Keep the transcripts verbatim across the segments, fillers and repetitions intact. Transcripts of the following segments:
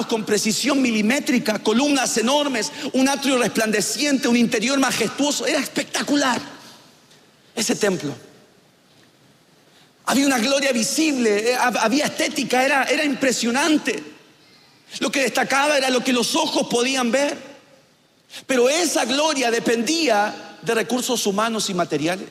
con precisión milimétrica, columnas enormes, un atrio resplandeciente, un interior majestuoso. Era espectacular ese templo. Había una gloria visible, había estética, era, era impresionante. Lo que destacaba era lo que los ojos podían ver. Pero esa gloria dependía de recursos humanos y materiales.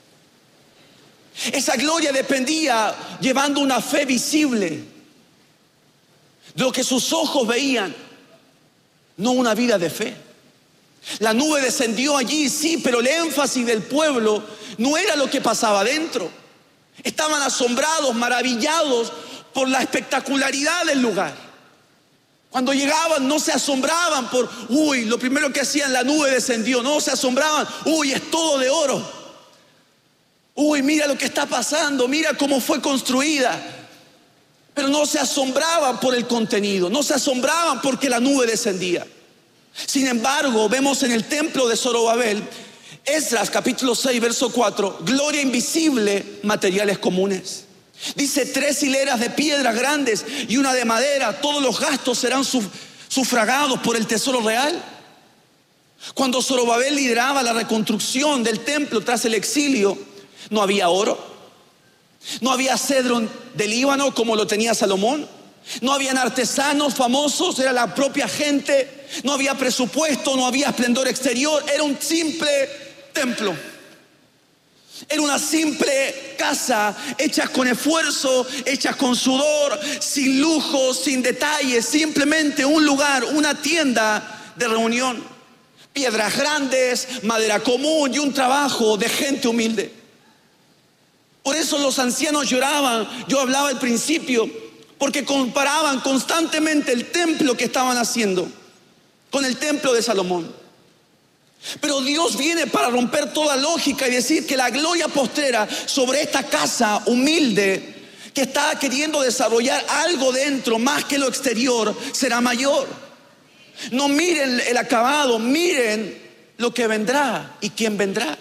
Esa gloria dependía llevando una fe visible de lo que sus ojos veían, no una vida de fe. La nube descendió allí, sí, pero el énfasis del pueblo no era lo que pasaba adentro. Estaban asombrados, maravillados por la espectacularidad del lugar. Cuando llegaban no se asombraban por, uy, lo primero que hacían, la nube descendió. No, se asombraban, uy, es todo de oro. Uy, mira lo que está pasando, mira cómo fue construida. Pero no se asombraban por el contenido, no se asombraban porque la nube descendía. Sin embargo, vemos en el templo de Zorobabel, Esdras capítulo seis, verso cuatro, gloria invisible, materiales comunes. Dice, tres hileras de piedras grandes y una de madera, todos los gastos serán sufragados por el tesoro real. Cuando Zorobabel lideraba la reconstrucción del templo tras el exilio, no había oro, no había cedro del Líbano como lo tenía Salomón, no habían artesanos famosos, era la propia gente, no había presupuesto, no había esplendor exterior, era un simple templo. Era una simple casa hecha con esfuerzo, hecha con sudor, sin lujos, sin detalles, simplemente un lugar, una tienda de reunión. Piedras grandes, madera común y un trabajo de gente humilde. Por eso los ancianos lloraban, yo hablaba al principio, porque comparaban constantemente el templo que estaban haciendo con el templo de Salomón. Pero Dios viene para romper toda lógica y decir que la gloria postrera sobre esta casa humilde que está queriendo desarrollar algo dentro más que lo exterior será mayor. No miren el acabado, miren lo que vendrá y quién vendrá.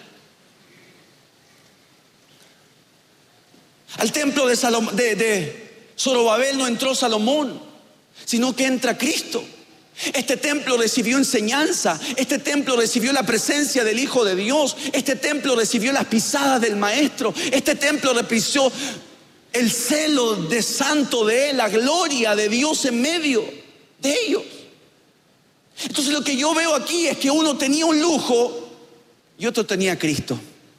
Al templo de, Salom- de, de Zorobabel no entró Salomón, sino que entra Cristo. Este templo recibió enseñanza, este templo recibió la presencia del Hijo de Dios, este templo recibió las pisadas del Maestro, este templo recibió el celo de santo de Él, la gloria de Dios en medio de ellos. Entonces lo que yo veo aquí es que uno tenía un lujo y otro tenía a Cristo.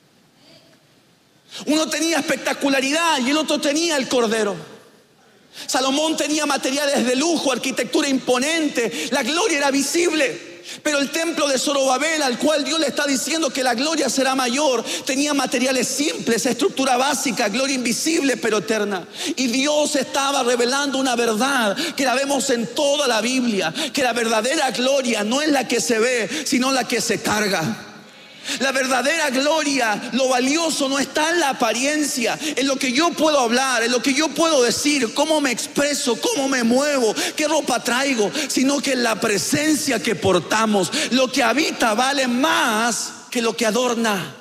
Uno tenía espectacularidad y el otro tenía el Cordero. Salomón tenía materiales de lujo, arquitectura imponente, la gloria era visible. Pero el templo de Zorobabel, al cual Dios le está diciendo que la gloria será mayor, tenía materiales simples, estructura básica, gloria invisible pero eterna. Y Dios estaba revelando una verdad que la vemos en toda la Biblia, que la verdadera gloria no es la que se ve, sino la que se carga. La verdadera gloria, lo valioso no está en la apariencia, en lo que yo puedo hablar, en lo que yo puedo decir, cómo me expreso, cómo me muevo, qué ropa traigo, sino que en la presencia que portamos. Lo que habita vale más que lo que adorna.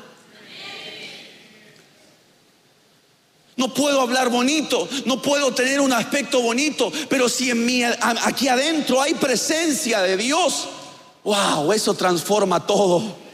No puedo hablar bonito, no puedo tener un aspecto bonito, pero si en mí, aquí adentro hay presencia de Dios, wow, eso transforma todo.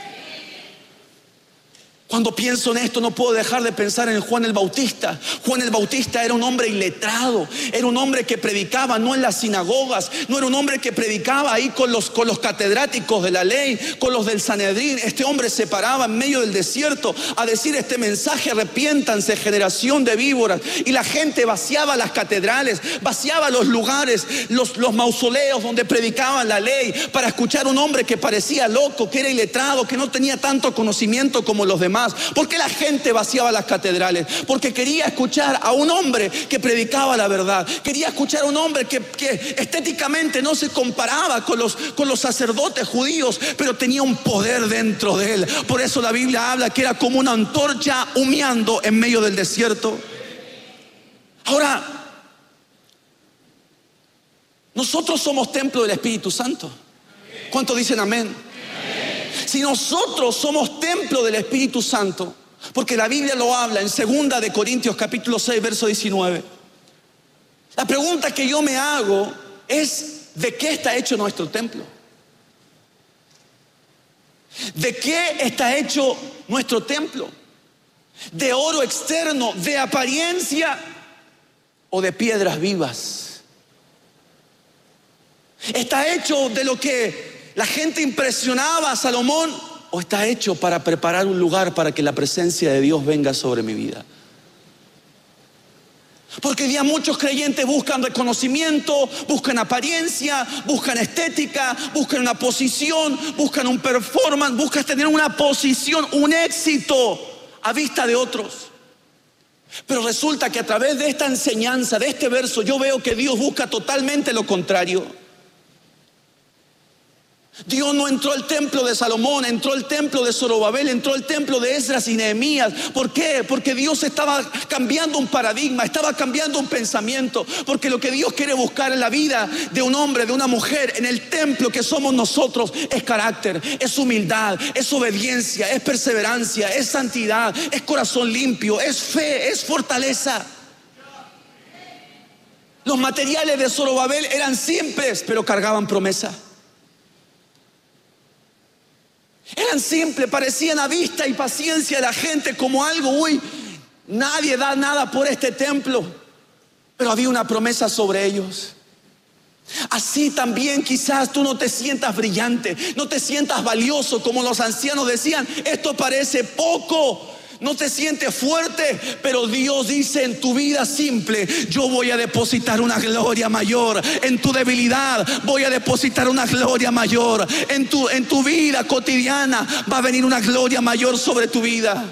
Cuando pienso en esto no puedo dejar de pensar en Juan el Bautista. Juan el Bautista era un hombre iletrado, era un hombre que predicaba no en las sinagogas, no era un hombre que predicaba ahí con los, con los catedráticos de la ley, con los del Sanedrín. Este hombre se paraba en medio del desierto a decir este mensaje: arrepiéntanse, generación de víboras. Y la gente vaciaba las catedrales, vaciaba los lugares, los, los mausoleos donde predicaban la ley, para escuchar a un hombre que parecía loco, que era iletrado, que no tenía tanto conocimiento como los demás. ¿Por qué la gente vaciaba las catedrales? Porque quería escuchar a un hombre que predicaba la verdad. Quería escuchar a un hombre que, que estéticamente no se comparaba con los, con los sacerdotes judíos, pero tenía un poder dentro de él. Por eso la Biblia habla que era como una antorcha humeando en medio del desierto. Ahora, nosotros somos templo del Espíritu Santo. ¿Cuántos dicen amén? Si nosotros somos templo del Espíritu Santo, porque la Biblia lo habla en segunda de Corintios capítulo seis verso diecinueve. La pregunta que yo me hago es de qué está hecho nuestro templo. ¿De qué está hecho nuestro templo? ¿De oro externo, de apariencia o de piedras vivas? ¿Está hecho de lo que la gente impresionaba a Salomón o está hecho para preparar un lugar para que la presencia de Dios venga sobre mi vida? Porque hoy día muchos creyentes buscan reconocimiento, buscan apariencia, buscan estética, buscan una posición, buscan un performance, buscan tener una posición, un éxito a vista de otros. Pero resulta que a través de esta enseñanza, de este verso, yo veo que Dios busca totalmente lo contrario. Dios no entró al templo de Salomón, entró al templo de Zorobabel, entró al templo de Esdras y Nehemías. ¿Por qué? Porque Dios estaba cambiando un paradigma, estaba cambiando un pensamiento. Porque lo que Dios quiere buscar en la vida de un hombre, de una mujer, en el templo que somos nosotros, es carácter, es humildad, es obediencia, es perseverancia, es santidad, es corazón limpio, es fe, es fortaleza. Los materiales de Zorobabel eran simples, pero cargaban promesa. Eran simples, parecían a vista y paciencia de la gente como algo, uy, nadie da nada por este templo. Pero había una promesa sobre ellos. Así también quizás tú no te sientas brillante, no te sientas valioso como los ancianos decían, esto parece poco. No te sientes fuerte, pero Dios dice en tu vida simple, yo voy a depositar una gloria mayor. En tu debilidad voy a depositar una gloria mayor. En tu, en tu vida cotidiana va a venir una gloria mayor sobre tu vida.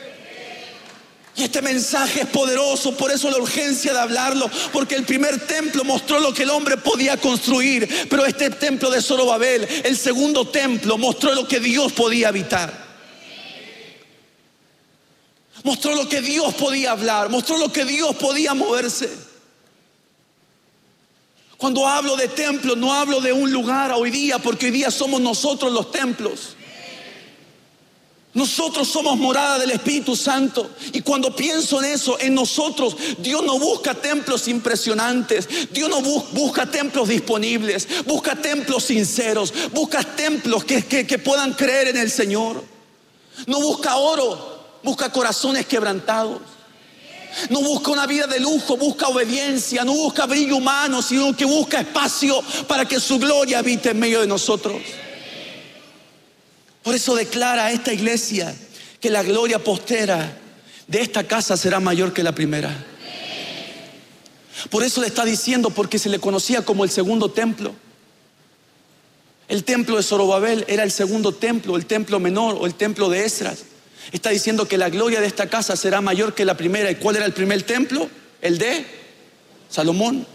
Y este mensaje es poderoso, por eso la urgencia de hablarlo, porque el primer templo mostró lo que el hombre podía construir, pero este templo de Zorobabel, el segundo templo, mostró lo que Dios podía habitar. Mostró lo que Dios podía hablar, mostró lo que Dios podía moverse. Cuando hablo de templo, no hablo de un lugar hoy día, porque hoy día somos nosotros los templos. Nosotros somos morada del Espíritu Santo. Y cuando pienso en eso, en nosotros, Dios no busca templos impresionantes. Dios no bu- busca templos disponibles. Busca templos sinceros. Busca templos que, que, que puedan creer en el Señor. No busca oro. Busca corazones quebrantados. No busca una vida de lujo, busca obediencia. No busca brillo humano, sino que busca espacio para que su gloria habite en medio de nosotros. Por eso declara a esta iglesia que la gloria postera de esta casa será mayor que la primera. Por eso le está diciendo, porque se le conocía como el segundo templo. El templo de Zorobabel era el segundo templo, el templo menor o el templo de Esdras. Está diciendo que la gloria de esta casa será mayor que la primera. ¿Y cuál era el primer templo? El de Salomón.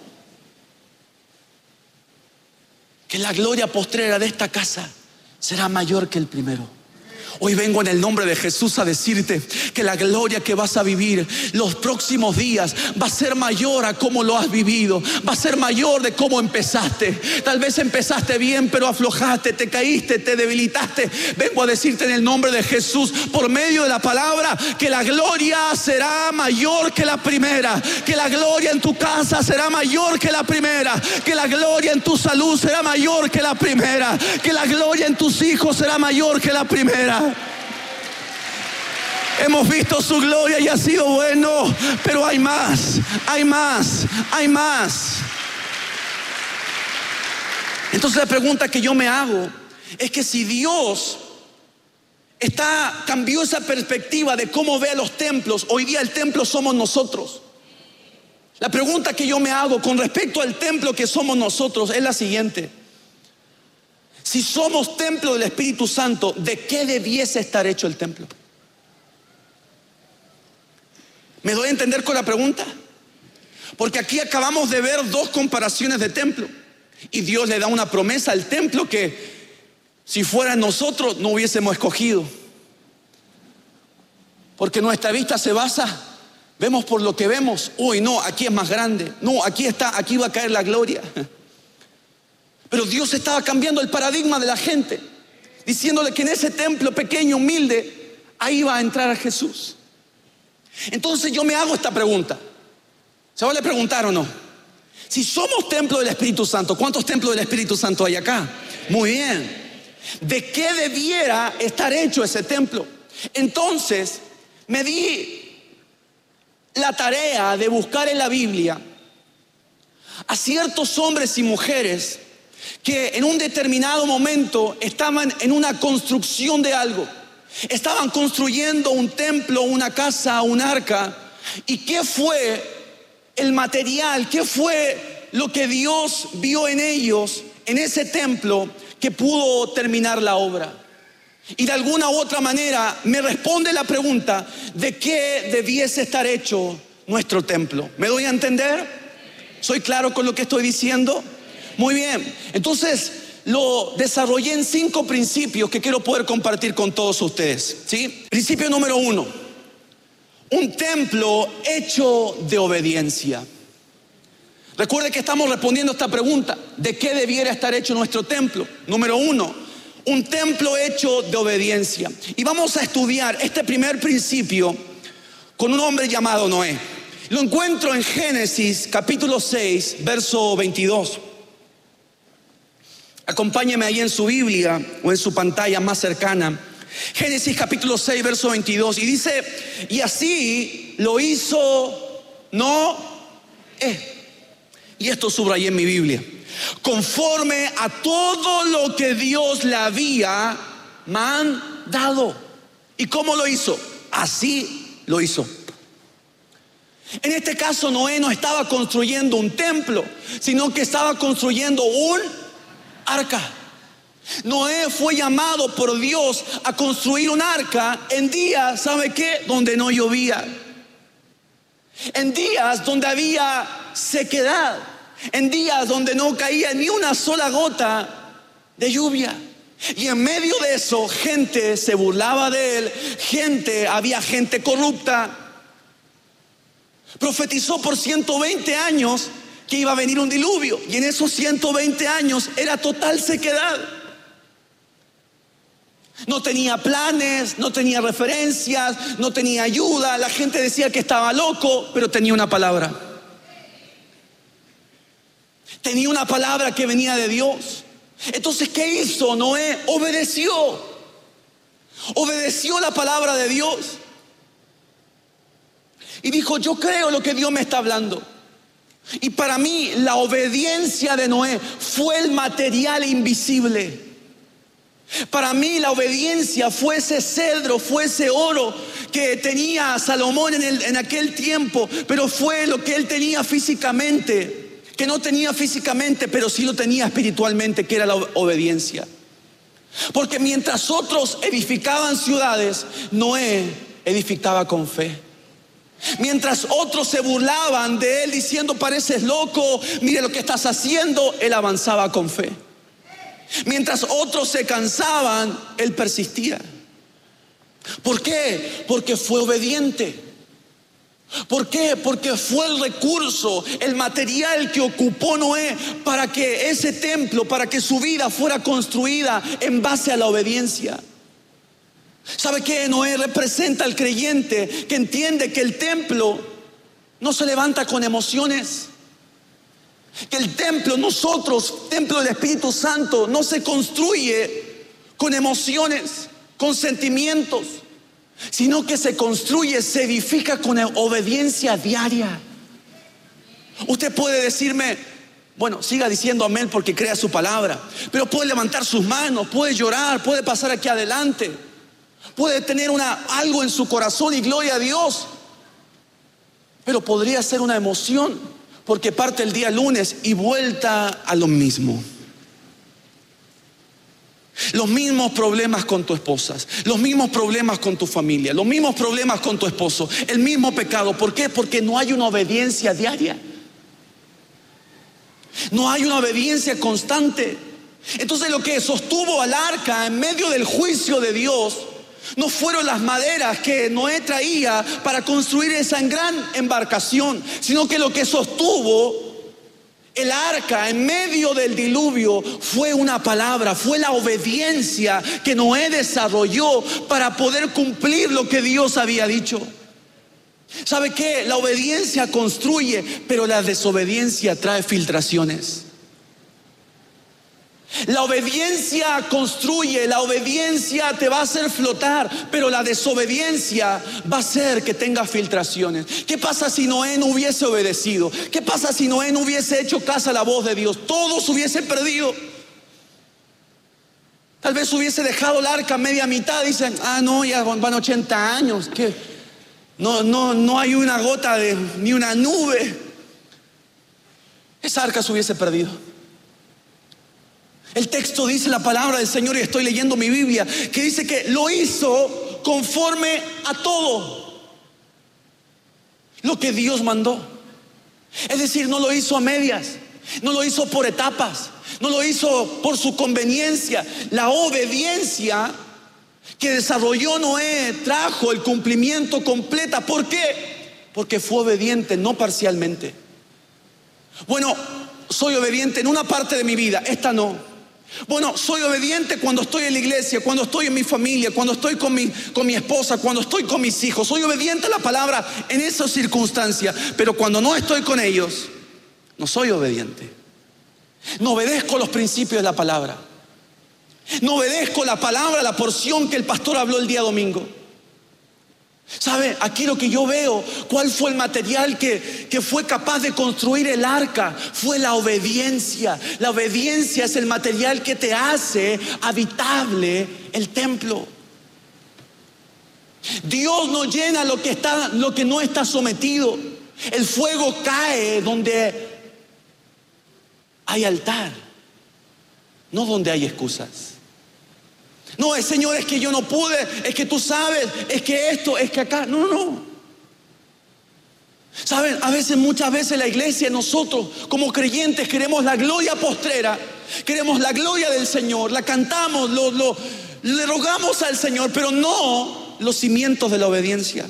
Que la gloria postrera de esta casa será mayor que el primero. Hoy vengo en el nombre de Jesús a decirte que la gloria que vas a vivir los próximos días va a ser mayor a cómo lo has vivido. Va a ser mayor de cómo empezaste. Tal vez empezaste bien, pero aflojaste, te caíste, te debilitaste. Vengo a decirte en el nombre de Jesús, por medio de la palabra, que la gloria será mayor que la primera. Que la gloria en tu casa será mayor que la primera. Que la gloria en tu salud será mayor que la primera. Que la gloria en tus hijos será mayor que la primera. Hemos visto su gloria y ha sido bueno, pero hay más, hay más, hay más. Entonces la pregunta que yo me hago es que si Dios está, cambió esa perspectiva de cómo ve a los templos, hoy día el templo somos nosotros. La pregunta que yo me hago con respecto al templo que somos nosotros es la siguiente: si somos templo del Espíritu Santo, ¿de qué debiese estar hecho el templo? ¿Me doy a entender con la pregunta? Porque aquí acabamos de ver dos comparaciones de templo. Y Dios le da una promesa al templo que si fuera nosotros no hubiésemos escogido. Porque nuestra vista se basa, vemos por lo que vemos. Uy, no, aquí es más grande. No, aquí está, aquí va a caer la gloria. Pero Dios estaba cambiando el paradigma de la gente, diciéndole que en ese templo pequeño, humilde, ahí va a entrar a Jesús. Entonces yo me hago esta pregunta. ¿Se vale preguntar o no? Si somos templo del Espíritu Santo, ¿cuántos templos del Espíritu Santo hay acá? Muy bien. ¿De qué debiera estar hecho ese templo? Entonces me di la tarea de buscar en la Biblia a ciertos hombres y mujeres que en un determinado momento estaban en una construcción de algo. Estaban construyendo un templo, una casa, un arca. ¿Y qué fue el material? ¿Qué fue lo que Dios vio en ellos, en ese templo, que pudo terminar la obra? Y de alguna u otra manera me responde la pregunta de qué debiese estar hecho nuestro templo. ¿Me doy a entender? ¿Soy claro con lo que estoy diciendo? Muy bien. Entonces lo desarrollé en cinco principios que quiero poder compartir con todos ustedes, ¿sí? Principio número uno: un templo hecho de obediencia. Recuerde que estamos respondiendo a esta pregunta: ¿de qué debiera estar hecho nuestro templo? Número uno, un templo hecho de obediencia. Y vamos a estudiar este primer principio con un hombre llamado Noé. Lo encuentro en Génesis capítulo seis, verso veintidós. Acompáñeme ahí en su Biblia o en su pantalla más cercana. Génesis capítulo seis, verso veintidós. Y dice: y así lo hizo Noé. Y esto subrayé en mi Biblia: conforme a todo lo que Dios le había mandado. ¿Y cómo lo hizo? Así lo hizo. En este caso, Noé no estaba construyendo un templo, sino que estaba construyendo un arca. Noé fue llamado por Dios a construir un arca en días, ¿sabe qué? Donde no llovía, en días donde había sequedad, en días donde no caía ni una sola gota de lluvia. Y en medio de eso, gente se burlaba de él, gente, había gente corrupta. Profetizó por ciento veinte años que iba a venir un diluvio, y en esos ciento veinte años era total sequedad. No tenía planes, no tenía referencias, no tenía ayuda. La gente decía que estaba loco, pero tenía una palabra. Tenía una palabra que venía de Dios. Entonces, ¿qué hizo Noé? Obedeció. Obedeció la palabra de Dios. Y dijo: yo creo lo que Dios me está hablando. Y para mí la obediencia de Noé fue el material invisible. Para mí la obediencia fue ese cedro, fue ese oro que tenía Salomón en, el, en aquel tiempo, pero fue lo que él tenía físicamente, que no tenía físicamente, pero sí lo tenía espiritualmente, que era la obediencia. Porque mientras otros edificaban ciudades, Noé edificaba con fe. Mientras otros se burlaban de él diciendo: pareces loco, mire lo que estás haciendo, él avanzaba con fe. Mientras otros se cansaban, él persistía. ¿Por qué? Porque fue obediente. ¿Por qué? Porque fue el recurso, el material que ocupó Noé para que ese templo, para que su vida fuera construida en base a la obediencia. ¿Sabe qué? Noé representa al creyente que entiende que el templo no se levanta con emociones. Que el templo, nosotros, templo del Espíritu Santo, no se construye con emociones, con sentimientos, sino que se construye, se edifica con obediencia diaria. Usted puede decirme: bueno, siga diciendo amén porque crea su palabra, pero puede levantar sus manos, puede llorar, puede pasar aquí adelante, puede tener una, algo en su corazón y gloria a Dios, pero podría ser una emoción porque parte el día lunes y vuelta a lo mismo. Los mismos problemas con tu esposa, los mismos problemas con tu familia, los mismos problemas con tu esposo, el mismo pecado. ¿Por qué? Porque no hay una obediencia diaria, no hay una obediencia constante. Entonces lo que sostuvo al arca en medio del juicio de Dios no fueron las maderas que Noé traía para construir esa gran embarcación, sino que lo que sostuvo el arca en medio del diluvio fue una palabra, fue la obediencia que Noé desarrolló para poder cumplir lo que Dios había dicho. ¿Sabe qué? La obediencia construye, pero la desobediencia trae filtraciones. La obediencia construye, la obediencia te va a hacer flotar, pero la desobediencia va a hacer que tenga filtraciones. ¿Qué pasa si Noé no hubiese obedecido? ¿Qué pasa si Noé no hubiese hecho caso a la voz de Dios? Todos hubiesen perdido. Tal vez hubiese dejado el arca a media mitad. Dicen, ah no, ya van ochenta años, que no, no, no hay una gota de, ni una nube. Esa arca se hubiese perdido. El texto dice, la palabra del Señor, y estoy leyendo mi Biblia, que dice que lo hizo conforme a todo lo que Dios mandó. Es decir, no lo hizo a medias, no lo hizo por etapas, no lo hizo por su conveniencia. La obediencia que desarrolló Noé trajo el cumplimiento completo. ¿Por qué? Porque fue obediente, no parcialmente. Bueno, soy obediente en una parte de mi vida, esta no. Bueno, soy obediente cuando estoy en la iglesia, cuando estoy en mi familia, cuando estoy con mi, con mi esposa, cuando estoy con mis hijos. Soy obediente a la palabra en esas circunstancias, pero cuando no estoy con ellos, no soy obediente. No obedezco los principios de la palabra. No obedezco la palabra, la porción que el pastor habló el día domingo. ¿Sabe? Aquí lo que yo veo, ¿cuál fue el material que, que fue capaz de construir el arca? Fue la obediencia. La obediencia es el material que te hace habitable el templo. Dios no llena lo que está, lo que no está sometido. El fuego cae donde hay altar, no donde hay excusas. No, es Señor, es que yo no pude, es que tú sabes, es que esto, es que acá. No, no, no. Saben, a veces, muchas veces la iglesia, nosotros como creyentes queremos la gloria postrera, queremos la gloria del Señor, la cantamos, lo, lo, le rogamos al Señor, pero no los cimientos de la obediencia.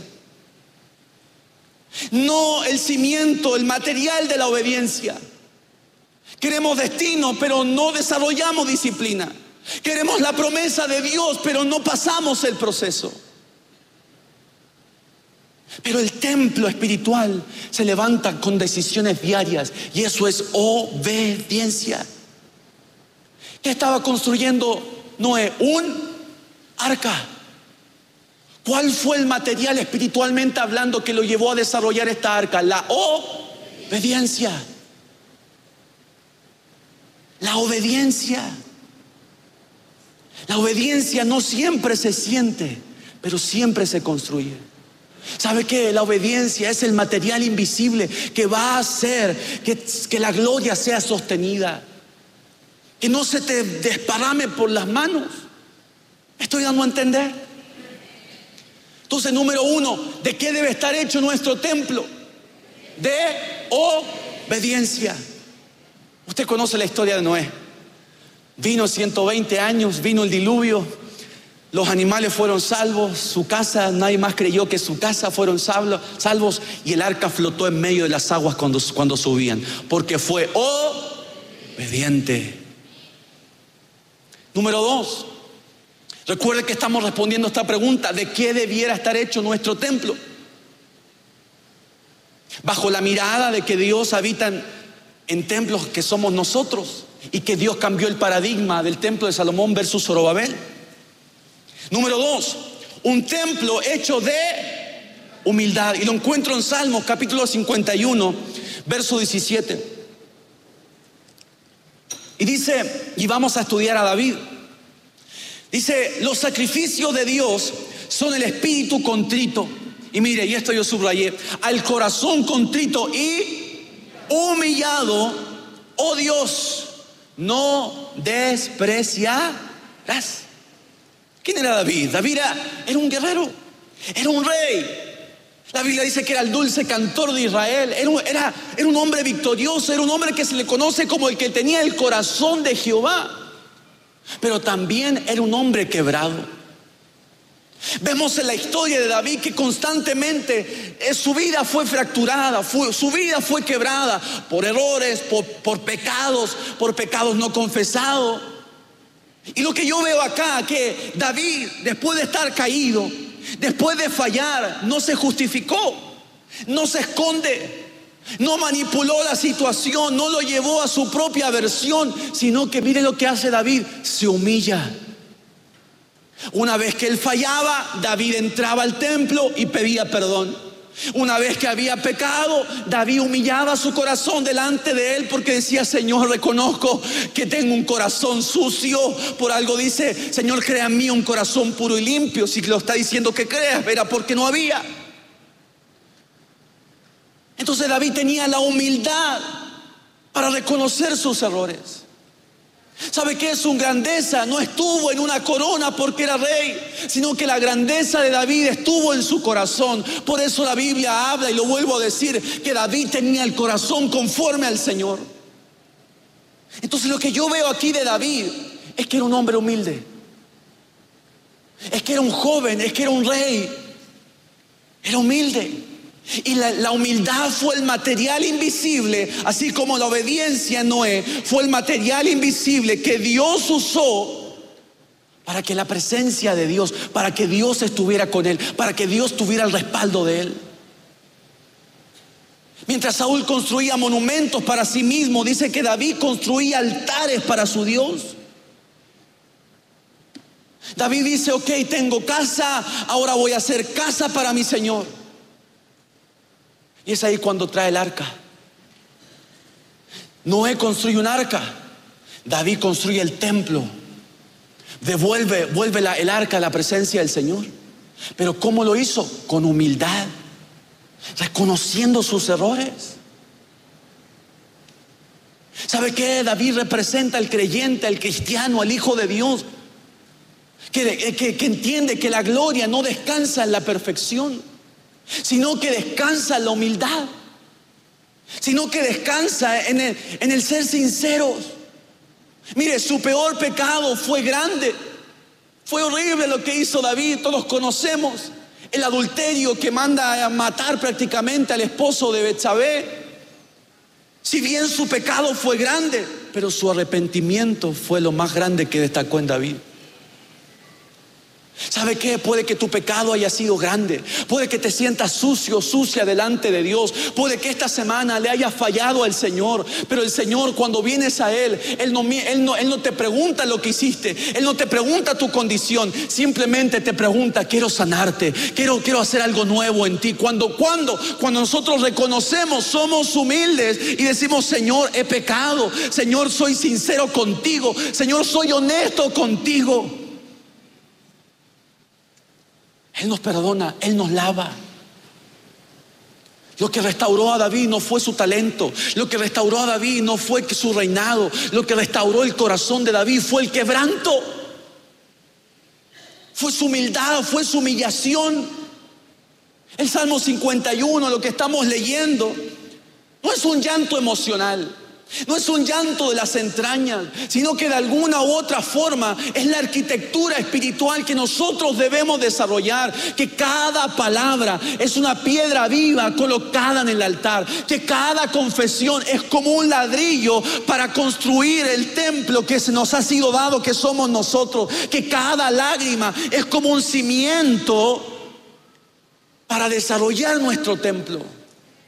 No el cimiento, el material de la obediencia. Queremos destino, pero no desarrollamos disciplina. Queremos la promesa de Dios, pero no pasamos el proceso. Pero el templo espiritual se levanta con decisiones diarias, y eso es obediencia. ¿Qué estaba construyendo Noé? Un arca. ¿Cuál fue el material espiritualmente hablando que lo llevó a desarrollar esta arca? La obediencia. La obediencia. La obediencia no siempre se siente, pero siempre se construye. ¿Sabe qué? La obediencia es el material invisible que va a hacer que, que la gloria sea sostenida. Que no se te desparrame por las manos. ¿Me estoy dando a entender? Entonces, número uno, ¿de qué debe estar hecho nuestro templo? De obediencia. Usted conoce la historia de Noé. Vino ciento veinte años, vino el diluvio, los animales fueron salvos, su casa, nadie más creyó que su casa fueron salvos, salvos y el arca flotó en medio de las aguas cuando, cuando subían, porque fue obediente. Número dos, recuerde que estamos respondiendo a esta pregunta: ¿de qué debiera estar hecho nuestro templo? Bajo la mirada de que Dios habita en, en templos que somos nosotros, y que Dios cambió el paradigma del templo de Salomón versus Zorobabel. Número dos, un templo hecho de humildad, y lo encuentro en Salmos capítulo cincuenta y uno, verso diecisiete. Y dice, y vamos a estudiar a David. Dice, los sacrificios de Dios son el espíritu contrito. Y mire, y esto yo subrayé: al corazón contrito y humillado, oh Dios, no despreciarás. ¿Quién era David? David era, era un guerrero, era un rey. La Biblia dice que era el dulce cantor de Israel. Era un, era, era un hombre victorioso, era un hombre que se le conoce como el que tenía el corazón de Jehová. Pero también era un hombre quebrado. Vemos en la historia de David que constantemente eh, su vida fue fracturada, fue, su vida fue quebrada por errores, por, por pecados, por pecados no confesados. Y lo que yo veo acá, que David, después de estar caído, después de fallar, no se justificó. No se esconde, no manipuló la situación, no lo llevó a su propia versión, sino que mire lo que hace David, se humilla. Una vez que él fallaba, David entraba al templo y pedía perdón. Una vez que había pecado, David humillaba su corazón delante de él porque decía: Señor, reconozco que tengo un corazón sucio. Por algo dice: Señor, crea en mí un corazón puro y limpio. Si lo está diciendo que creas, era porque no había. Entonces David tenía la humildad para reconocer sus errores. ¿Sabe qué es su grandeza? No estuvo en una corona porque era rey, sino que la grandeza de David estuvo en su corazón. Por eso la Biblia habla, y lo vuelvo a decir, que David tenía el corazón conforme al Señor. Entonces lo que yo veo aquí de David es que era un hombre humilde, es que era un joven, es que era un rey, era humilde. Y la, la humildad fue el material invisible, así como la obediencia en Noé fue el material invisible que Dios usó para que la presencia de Dios, para que Dios estuviera con él, para que Dios tuviera el respaldo de él. Mientras Saúl construía monumentos para sí mismo, dice que David construía altares para su Dios. David dice: ok, tengo casa, ahora voy a hacer casa para mi Señor. Y es ahí cuando trae el arca. Noé construye un arca, David construye el templo. Devuelve, vuelve la, el arca a la presencia del Señor. Pero ¿cómo lo hizo? Con humildad, reconociendo sus errores. ¿Sabe qué? David representa al creyente, al cristiano, al Hijo de Dios, que, que, que entiende que la gloria no descansa en la perfección, sino que descansa en la humildad, sino que descansa en el, en el ser sinceros. Mire, su peor pecado fue grande, fue horrible lo que hizo David. Todos conocemos el adulterio que manda a matar prácticamente al esposo de Betsabé. Si bien su pecado fue grande, pero su arrepentimiento fue lo más grande que destacó en David. ¿Sabe qué? Puede que tu pecado haya sido grande, puede que te sientas sucio, sucia delante de Dios, puede que esta semana le hayas fallado al Señor, pero el Señor, cuando vienes a Él, Él no, Él no, Él no te pregunta lo que hiciste, Él no te pregunta tu condición, simplemente te pregunta: quiero sanarte, quiero, quiero hacer algo nuevo en ti. Cuando, cuando, cuando nosotros reconocemos, somos humildes y decimos: Señor, he pecado, Señor, soy sincero contigo, Señor, soy honesto contigo. Él nos perdona, Él nos lava. Lo que restauró a David no fue su talento, lo que restauró a David no fue su reinado, lo que restauró el corazón de David fue el quebranto, fue su humildad, fue su humillación. El Salmo cincuenta y uno, lo que estamos leyendo, no es un llanto emocional, no es un llanto de las entrañas, sino que de alguna u otra forma es la arquitectura espiritual que nosotros debemos desarrollar. Que cada palabra es una piedra viva colocada en el altar, que cada confesión es como un ladrillo para construir el templo que se nos ha sido dado, que somos nosotros, que cada lágrima es como un cimiento para desarrollar nuestro templo.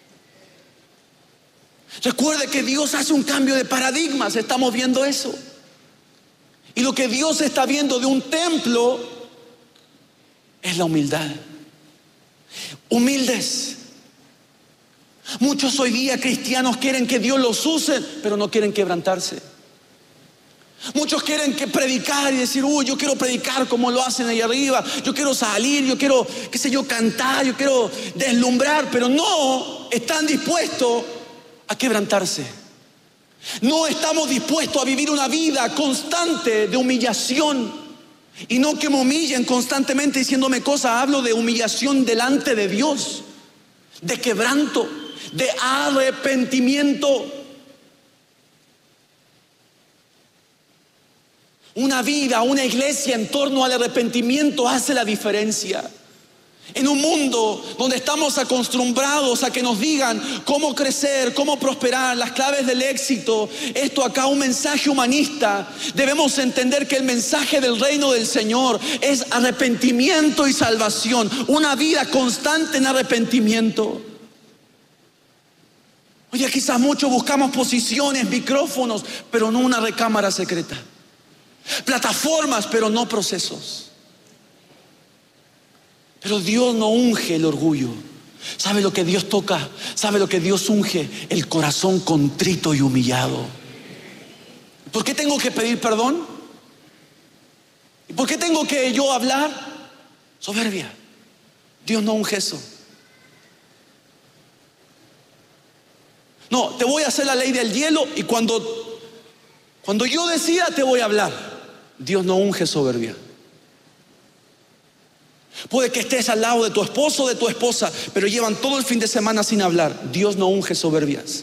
Recuerde que Dios hace un cambio de paradigmas, estamos viendo eso. Y lo que Dios está viendo de un templo es la humildad. Humildes. Muchos hoy día cristianos quieren que Dios los use, pero no quieren quebrantarse. Muchos quieren que predicar y decir: uy, yo quiero predicar como lo hacen ahí arriba, yo quiero salir, yo quiero, qué sé yo, cantar, yo quiero deslumbrar, pero no están dispuestos a quebrantarse. No estamos dispuestos a vivir una vida constante de humillación. Y no que me humillen constantemente diciéndome cosas. Hablo de humillación delante de Dios, de quebranto, de arrepentimiento. Una vida, una iglesia en torno al arrepentimiento hace la diferencia. En un mundo donde estamos acostumbrados a que nos digan cómo crecer, cómo prosperar, las claves del éxito, esto acá un mensaje humanista, debemos entender que el mensaje del reino del Señor es arrepentimiento y salvación, una vida constante en arrepentimiento. Oye, quizás muchos buscamos posiciones, micrófonos, pero no una recámara secreta. Plataformas, pero no procesos. Pero Dios no unge el orgullo. ¿Sabe lo que Dios toca? ¿Sabe lo que Dios unge? El corazón contrito y humillado. ¿Por qué tengo que pedir perdón? ¿Y por qué tengo que yo hablar? Soberbia. Dios no unge eso. No, te voy a hacer la ley del hielo y cuando, cuando yo decida te voy a hablar. Dios no unge soberbia. Puede que estés al lado de tu esposo o de tu esposa, pero llevan todo el fin de semana sin hablar. Dios no unge soberbias.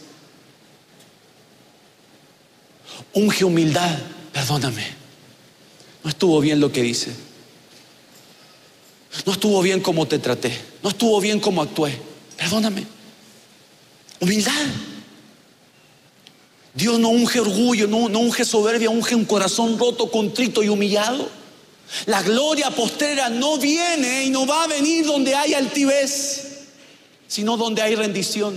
Unge humildad. Perdóname, no estuvo bien lo que hice. No estuvo bien como te traté. No estuvo bien como actué. Perdóname. Humildad. Dios no unge orgullo, no, no unge soberbia, unge un corazón roto, contrito y humillado. La gloria postrera no viene y no va a venir donde hay altivez, sino donde hay rendición.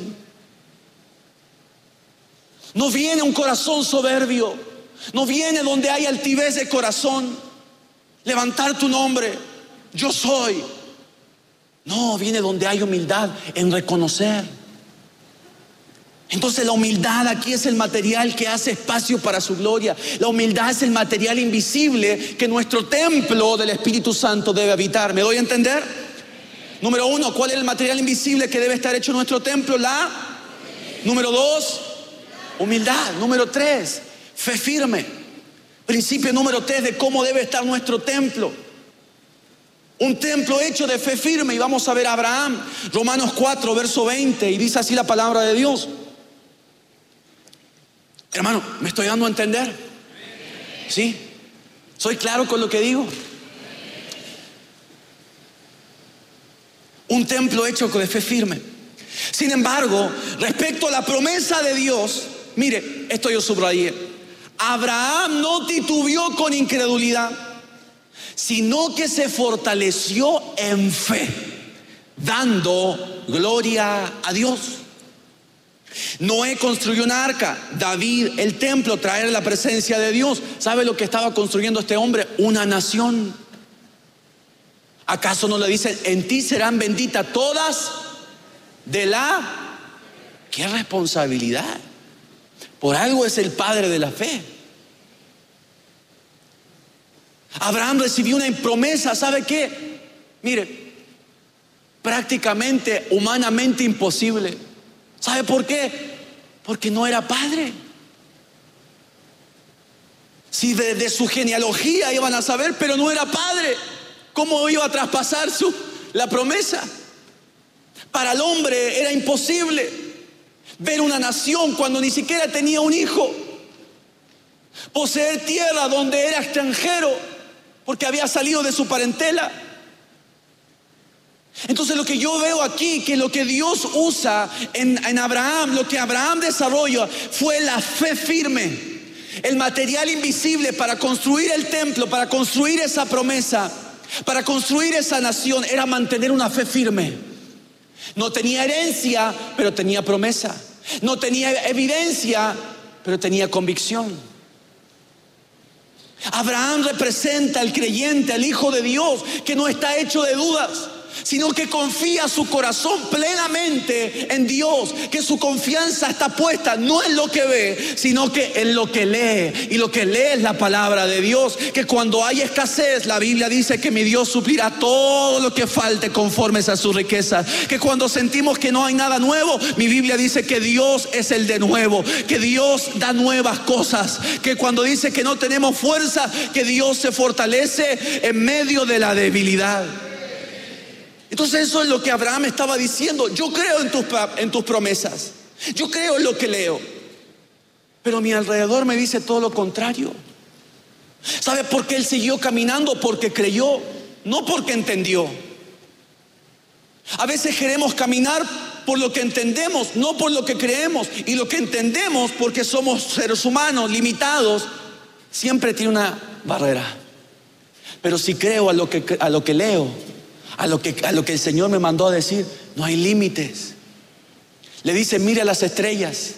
No viene un corazón soberbio, no viene donde hay altivez de corazón, levantar tu nombre, yo soy. No, viene donde hay humildad en reconocer. Entonces la humildad aquí es el material que hace espacio para su gloria. La humildad es el material invisible que nuestro templo del Espíritu Santo debe habitar. ¿Me doy a entender? Número uno, ¿cuál es el material invisible que debe estar hecho en nuestro templo? La número dos, humildad. Número tres, fe firme. Principio número tres de cómo debe estar nuestro templo. Un templo hecho de fe firme. Y vamos a ver a Abraham, Romanos cuatro, verso veinte. Y dice así la palabra de Dios. Hermano, ¿me estoy dando a entender? ¿Sí? ¿Soy claro con lo que digo? Un templo hecho de fe firme. Sin embargo, respecto a la promesa de Dios, mire, esto yo subrayé. Abraham no titubeó con incredulidad, sino que se fortaleció en fe, dando gloria a Dios. Noé construyó una arca, David el templo, traer la presencia de Dios. ¿Sabe lo que estaba construyendo este hombre? Una nación. ¿Acaso no le dicen, en ti serán benditas todas de la... ¡Qué responsabilidad! Por algo es el padre de la fe. Abraham recibió una promesa, ¿sabe qué? Mire, prácticamente, humanamente imposible. ¿Sabe por qué? Porque no era padre. Si de, de su genealogía iban a saber, pero no era padre, ¿cómo iba a traspasar su, la promesa? Para el hombre era imposible ver una nación cuando ni siquiera tenía un hijo, poseer tierra donde era extranjero porque había salido de su parentela. Entonces lo que yo veo aquí, que lo que Dios usa en, en Abraham, lo que Abraham desarrolla fue la fe firme, el material invisible para construir el templo, para construir esa promesa, para construir esa nación, era mantener una fe firme. No tenía herencia, pero tenía promesa. No tenía evidencia, pero tenía convicción. Abraham representa al creyente, al Hijo de Dios, que no está hecho de dudas, sino que confía su corazón plenamente en Dios, que su confianza está puesta no en lo que ve, sino que en lo que lee. Y lo que lee es la palabra de Dios, que cuando hay escasez, la Biblia dice que mi Dios suplirá todo lo que falte conforme a su riqueza. Que cuando sentimos que no hay nada nuevo, mi Biblia dice que Dios es el de nuevo, que Dios da nuevas cosas. Que cuando dice que no tenemos fuerza, que Dios se fortalece en medio de la debilidad. Entonces eso es lo que Abraham estaba diciendo. Yo creo en tus, en tus promesas, yo creo en lo que leo, pero mi alrededor me dice todo lo contrario. ¿Sabe por qué él siguió caminando? Porque creyó, no porque entendió. A veces queremos caminar por lo que entendemos, no por lo que creemos. Y lo que entendemos, porque somos seres humanos limitados, siempre tiene una barrera. Pero si creo a lo que, a lo que leo, A lo, que, a lo que el Señor me mandó a decir, no hay límites. Le dice, mire a las estrellas.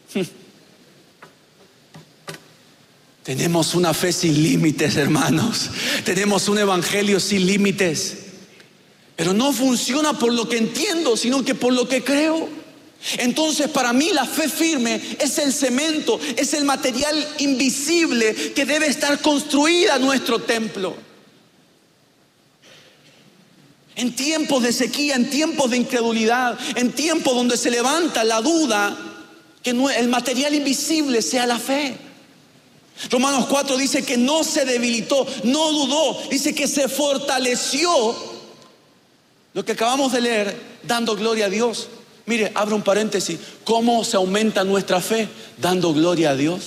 Tenemos una fe sin límites, hermanos. Tenemos un evangelio sin límites. Pero no funciona por lo que entiendo, sino que por lo que creo. Entonces, para mí la fe firme es el cemento, es el material invisible que debe estar construida nuestro templo. En tiempos de sequía, en tiempos de incredulidad, en tiempos donde se levanta la duda, que el material invisible sea la fe. Romanos cuatro dice que no se debilitó, no dudó, dice que se fortaleció. Lo que acabamos de leer, dando gloria a Dios. Mire, abro un paréntesis. ¿Cómo se aumenta nuestra fe? Dando gloria a Dios.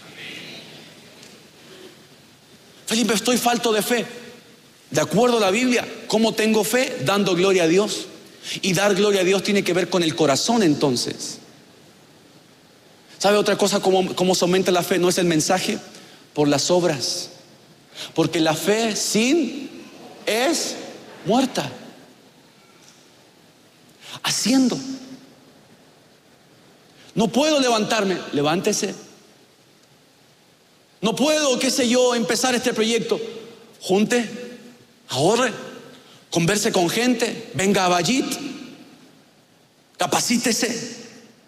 Felipe, estoy falto de fe. De acuerdo a la Biblia, ¿cómo tengo fe? Dando gloria a Dios. Y dar gloria a Dios tiene que ver con el corazón entonces. ¿Sabe otra cosa cómo, cómo se aumenta la fe? No es el mensaje, por las obras. Porque la fe sin es muerta. Haciendo. No puedo levantarme, levántese. No puedo, qué sé yo, empezar este proyecto. Junte, ahorre, converse con gente, venga a Bayit, capacítese.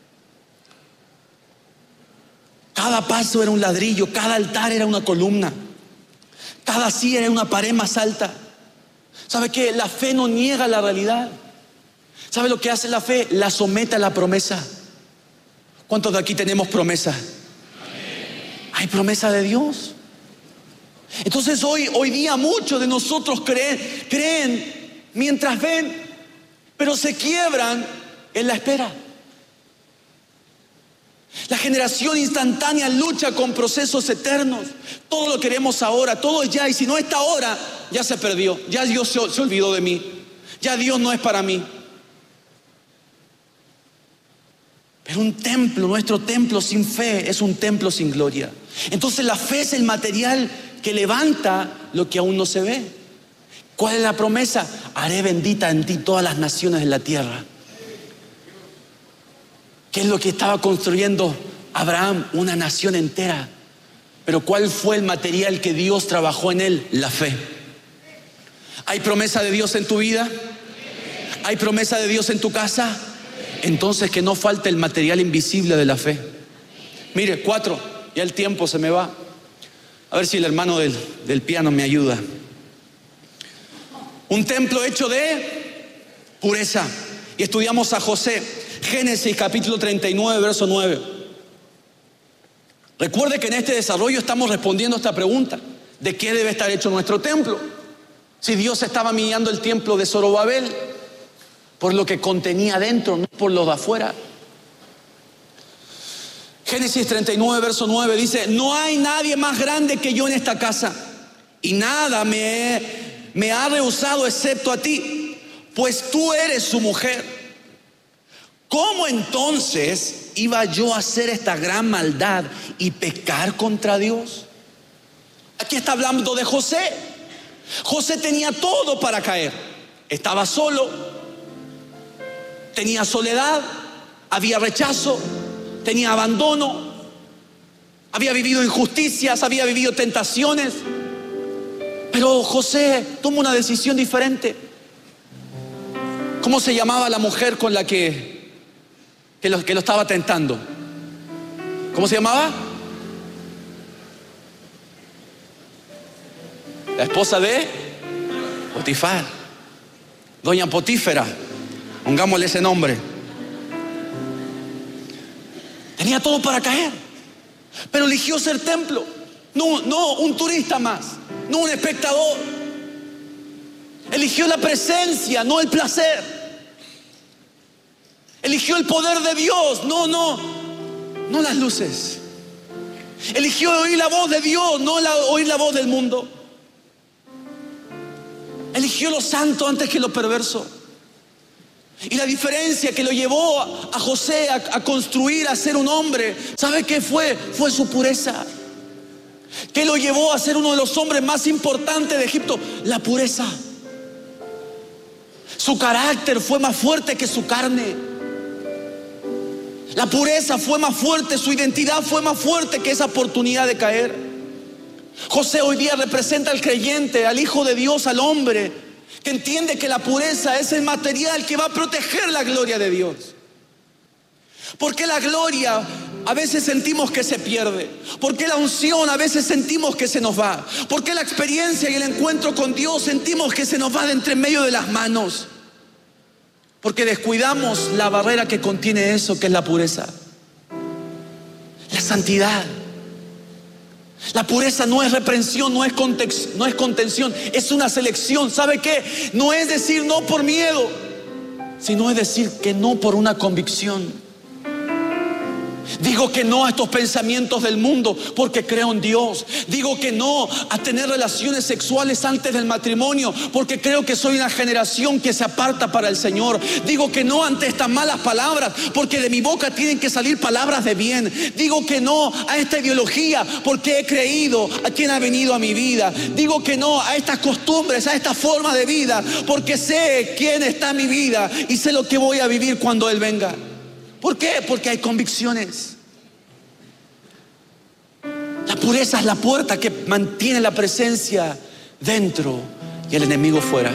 Cada paso era un ladrillo, cada altar era una columna, cada silla era una pared más alta. ¿Sabe qué? La fe no niega la realidad. ¿Sabe lo que hace la fe? La somete a la promesa. ¿Cuántos de aquí tenemos promesa? Hay promesa de Dios. Entonces hoy, hoy día muchos de nosotros creen, creen mientras ven, pero se quiebran en la espera. La generación instantánea lucha con procesos eternos. Todo lo queremos ahora, todo es ya. Y si no está ahora, ya se perdió. Ya Dios se, se olvidó de mí. Ya Dios no es para mí. Pero un templo, nuestro templo sin fe es un templo sin gloria. Entonces la fe es el material que levanta lo que aún no se ve. ¿Cuál es la promesa? Haré bendita en ti todas las naciones de la tierra. ¿Qué es lo que estaba construyendo Abraham? Una nación entera. Pero ¿cuál fue el material que Dios trabajó en él? La fe. ¿Hay promesa de Dios en tu vida? ¿Hay promesa de Dios en tu casa? Entonces que no falte el material invisible de la fe. Mire, cuatro, ya el tiempo se me va. A ver si el hermano del, del piano me ayuda. Un templo hecho de pureza. Y estudiamos a José. Génesis capítulo treinta y nueve, verso nueve. Recuerde que en este desarrollo estamos respondiendo a esta pregunta: ¿de qué debe estar hecho nuestro templo? Si Dios estaba mirando el templo de Zorobabel por lo que contenía adentro, no por lo de afuera. Génesis treinta y nueve, verso nueve dice: no hay nadie más grande que yo en esta casa, y nada me, me ha rehusado excepto a ti, pues tú eres su mujer. ¿Cómo entonces iba yo a hacer esta gran maldad y pecar contra Dios? Aquí está hablando de José. José tenía todo para caer. Estaba solo, tenía soledad, había rechazo, tenía abandono, había vivido injusticias, había vivido tentaciones. Pero José tomó una decisión diferente. ¿Cómo se llamaba la mujer con la que Que lo, que lo estaba tentando? ¿Cómo se llamaba? La esposa de Potifar, doña Potífera, pongámosle ese nombre. Tenía todo para caer, pero eligió ser templo. No, no un turista más, no un espectador. Eligió la presencia, no el placer. Eligió el poder de Dios, no, no, no las luces. Eligió oír la voz de Dios, no la, oír la voz del mundo. Eligió lo santo antes que lo perverso. Y la diferencia que lo llevó a, a José a, a construir, a ser un hombre, ¿sabe qué fue? Fue su pureza. ¿Qué lo llevó a ser uno de los hombres más importantes de Egipto? La pureza. Su carácter fue más fuerte que su carne. La pureza fue más fuerte, su identidad fue más fuerte que esa oportunidad de caer. José hoy día representa al creyente, al Hijo de Dios, al hombre que entiende que la pureza es el material que va a proteger la gloria de Dios. Porque la gloria a veces sentimos que se pierde, porque la unción a veces sentimos que se nos va, porque la experiencia y el encuentro con Dios sentimos que se nos va de entre medio de las manos, porque descuidamos la barrera que contiene eso, que es la pureza, la santidad. La pureza no es reprensión, no es, context, no es contención, es una selección. ¿Sabe qué? No es decir no por miedo, sino es decir que no por una convicción. Digo que no a estos pensamientos del mundo porque creo en Dios. Digo que no a tener relaciones sexuales antes del matrimonio porque creo que soy una generación que se aparta para el Señor. Digo que no ante estas malas palabras porque de mi boca tienen que salir palabras de bien. Digo que no a esta ideología porque he creído a quien ha venido a mi vida. Digo que no a estas costumbres, a esta forma de vida porque sé quién está en mi vida y sé lo que voy a vivir cuando Él venga. ¿Por qué? Porque hay convicciones. La pureza es la puerta que mantiene la presencia dentro y el enemigo fuera.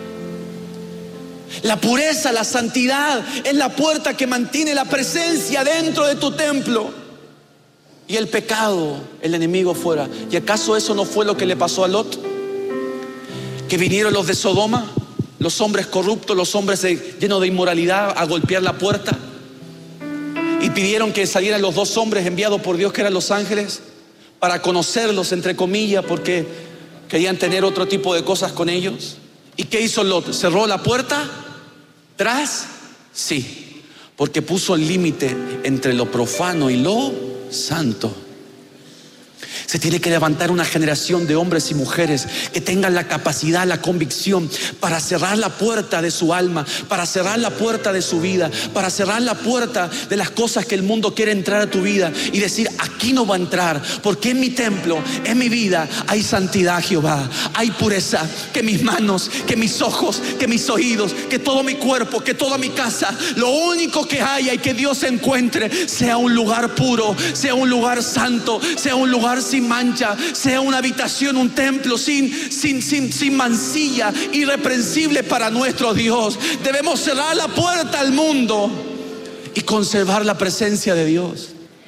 La pureza, la santidad es la puerta que mantiene la presencia dentro de tu templo y el pecado, el enemigo fuera. ¿Y acaso eso no fue lo que le pasó a Lot? Que vinieron los de Sodoma, los hombres corruptos, los hombres llenos de inmoralidad, a golpear la puerta. Y pidieron que salieran los dos hombres enviados por Dios, que eran los ángeles, para conocerlos, entre comillas, porque querían tener otro tipo de cosas con ellos. ¿Y qué hizo Lot? ¿Cerró la puerta? ¿Tras? Sí, porque puso el límite entre lo profano y lo santo. Se tiene que levantar una generación de hombres y mujeres que tengan la capacidad, la convicción para cerrar la puerta de su alma, para cerrar la puerta de su vida, para cerrar la puerta de las cosas que el mundo quiere entrar a tu vida y decir: aquí no va a entrar, porque en mi templo, en mi vida hay santidad, Jehová, hay pureza. Que mis manos, que mis ojos, que mis oídos, que todo mi cuerpo, que toda mi casa, lo único que haya y que Dios se encuentre sea un lugar puro, sea un lugar santo, sea un lugar sin mancha, sea una habitación, un templo sin, sin, sin, sin mancilla, irreprensible para nuestro Dios. Debemos cerrar la puerta al mundo y conservar la presencia de Dios.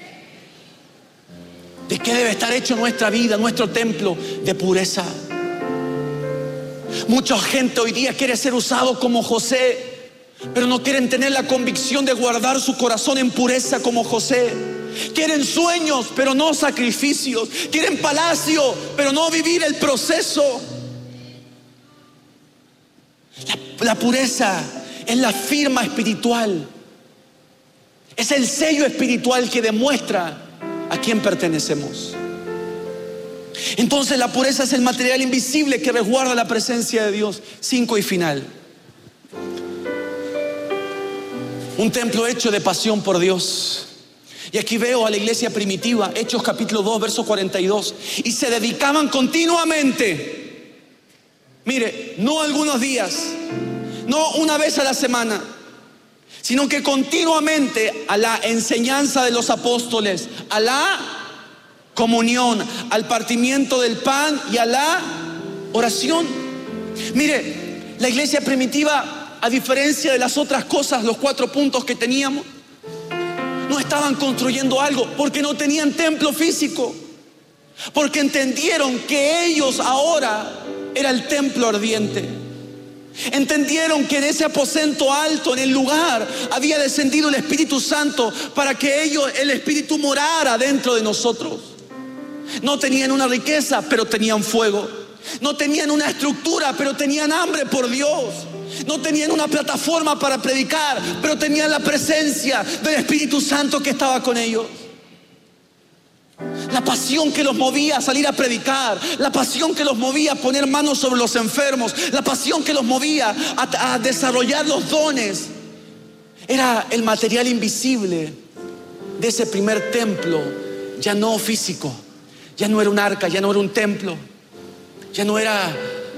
¿De qué debe estar hecho nuestra vida, nuestro templo? De pureza. Mucha gente hoy día quiere ser usado como José, pero no quieren tener la convicción de guardar su corazón en pureza como José. Quieren sueños, pero no sacrificios. Quieren palacio, pero no vivir el proceso. La, la pureza es la firma espiritual. Es el sello espiritual que demuestra a quién pertenecemos. Entonces la pureza es el material invisible que resguarda la presencia de Dios. Cinco y final. Un templo hecho de pasión por Dios. Y aquí veo a la iglesia primitiva, Hechos capítulo dos, verso cuarenta y dos. Y se dedicaban continuamente, mire, no algunos días, no una vez a la semana, sino que continuamente a la enseñanza de los apóstoles, a la comunión, al partimiento del pan y a la oración. Mire, la iglesia primitiva, a diferencia de las otras cosas, los cuatro puntos que teníamos, no estaban construyendo algo porque no tenían templo físico, porque entendieron que ellos ahora era el templo ardiente. Entendieron que en ese aposento alto, en el lugar, había descendido el Espíritu Santo para que ellos, el Espíritu, morara dentro de nosotros. No tenían una riqueza, pero tenían fuego. No tenían una estructura, pero tenían hambre por Dios. No tenían una plataforma para predicar, pero tenían la presencia del Espíritu Santo que estaba con ellos. La pasión que los movía a salir a predicar, la pasión que los movía a poner manos sobre los enfermos, la pasión que los movía a, a desarrollar los dones, era el material invisible de ese primer templo, ya no físico. Ya no era un arca, ya no era un templo, ya no era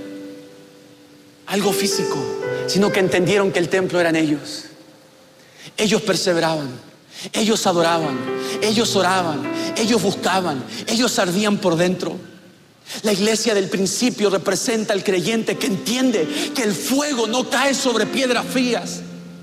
algo físico, sino que entendieron que el templo eran ellos. Ellos perseveraban, Ellos adoraban, ellos oraban, ellos buscaban, ellos ardían por dentro. La iglesia del principio representa al creyente que entiende que el fuego no cae sobre piedras frías.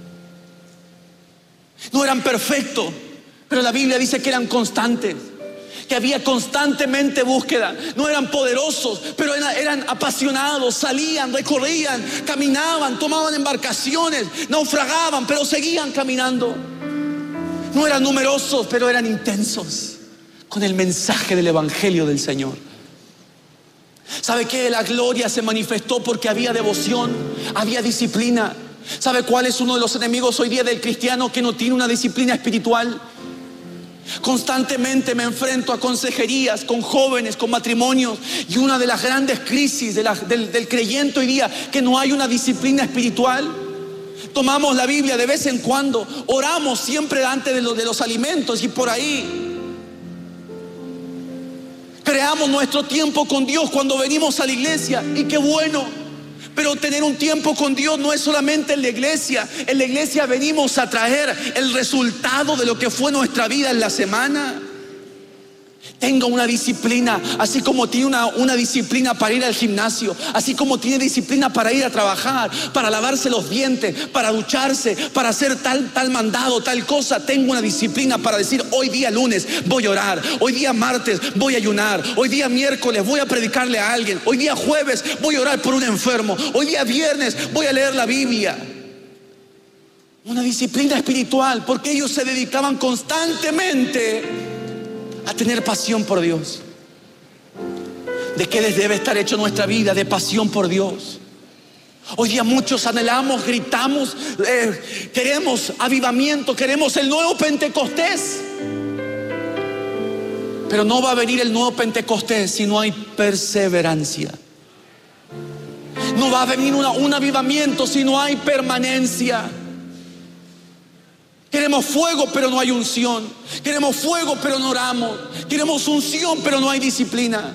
No eran perfectos, pero la Biblia dice que eran constantes, que había constantemente búsqueda. No eran poderosos, pero eran, eran apasionados. Salían, recorrían, caminaban, tomaban embarcaciones, naufragaban, pero seguían caminando. No eran numerosos, pero eran intensos con el mensaje del evangelio del Señor. ¿Sabe qué? La gloria se manifestó porque había devoción, había disciplina. ¿Sabe cuál es uno de los enemigos hoy día del cristiano que no tiene una disciplina espiritual? Constantemente me enfrento a consejerías con jóvenes, con matrimonios, y una de las grandes crisis de la, del, del creyente hoy día, que no hay una disciplina espiritual. Tomamos la Biblia de vez en cuando, oramos siempre antes de, lo, de los alimentos y por ahí creamos nuestro tiempo con Dios cuando venimos a la iglesia, y qué bueno. Pero tener un tiempo con Dios no es solamente en la iglesia. En la iglesia venimos a traer el resultado de lo que fue nuestra vida en la semana. Tenga una disciplina, así como tiene una, una disciplina para ir al gimnasio, así como tiene disciplina para ir a trabajar, para lavarse los dientes, para ducharse, para hacer tal, tal mandado, tal cosa. Tengo una disciplina para decir: hoy día lunes voy a orar, hoy día martes voy a ayunar, hoy día miércoles voy a predicarle a alguien, hoy día jueves voy a orar por un enfermo, hoy día viernes voy a leer la Biblia. Una disciplina espiritual, porque ellos se dedicaban constantemente a tener pasión por Dios. ¿De qué debe estar hecho nuestra vida? De pasión por Dios. Hoy día muchos anhelamos, gritamos, eh, queremos avivamiento, queremos el nuevo Pentecostés. Pero no va a venir el nuevo Pentecostés si no hay perseverancia. No va a venir una, un avivamiento si no hay permanencia. Queremos fuego, pero no hay unción. Queremos fuego, pero no oramos. Queremos unción, pero no hay disciplina.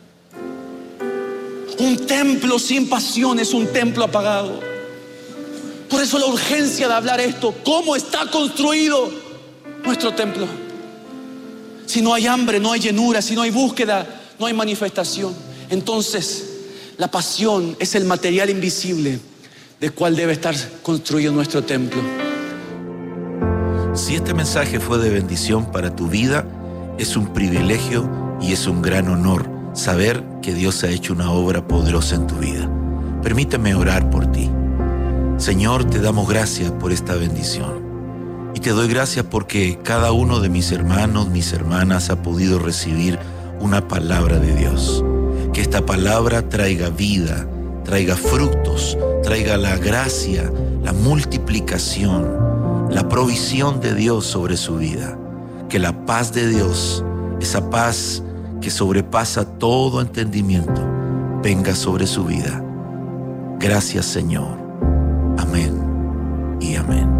Un templo sin pasión es un templo apagado. Por eso la urgencia de hablar esto. ¿Cómo está construido nuestro templo? Si no hay hambre, no hay llenura. Si no hay búsqueda, no hay manifestación. Entonces, la pasión es el material invisible del cual debe estar construido nuestro templo. Si este mensaje fue de bendición para tu vida, es un privilegio y es un gran honor saber que Dios ha hecho una obra poderosa en tu vida. Permíteme orar por ti. Señor, te damos gracias por esta bendición. Y te doy gracias porque cada uno de mis hermanos, mis hermanas ha podido recibir una palabra de Dios. Que esta palabra traiga vida, traiga frutos, traiga la gracia, la multiplicación, la provisión de Dios sobre su vida. Que la paz de Dios, esa paz que sobrepasa todo entendimiento, venga sobre su vida. Gracias, Señor. Amén y amén.